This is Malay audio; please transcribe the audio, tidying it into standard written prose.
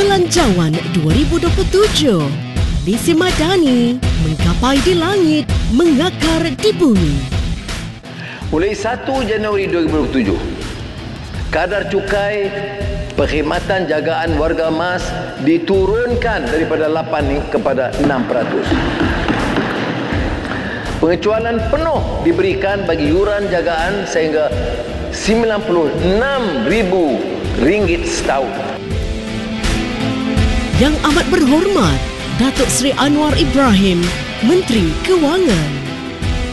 Belanjawan 2027. Visi Madani, menggapai di langit, mengakar di bumi. Mulai 1 Januari 2027, kadar cukai perkhidmatan jagaan warga emas diturunkan daripada 8 kepada 6%. Pengecualian penuh diberikan bagi yuran jagaan sehingga RM96,000 setahun. Yang amat berhormat, Datuk Seri Anwar Ibrahim, Menteri Kewangan.